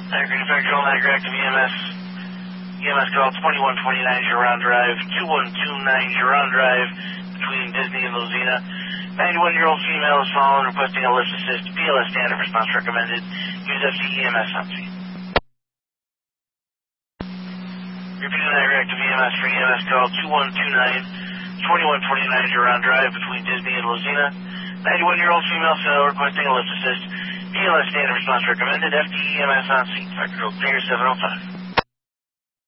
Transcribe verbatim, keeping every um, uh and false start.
Niagara Control, Niagara Active E M S. E M S call twenty-one twenty-nine Giron Drive, two one two nine Giron Drive, between Disney and Lozina. ninety-one-year-old female is following, requesting a lift assist. P L S standard response recommended. Use F C E M S on scene. Repeating Niagara Active E M S for E M S call two one two nine, twenty-one twenty-nine Giron Drive, between Disney and Lozina. ninety-one-year-old female cell requesting a lift assist. P L S standard response recommended. F T E M S on scene. Fire Control, Clear seven oh five.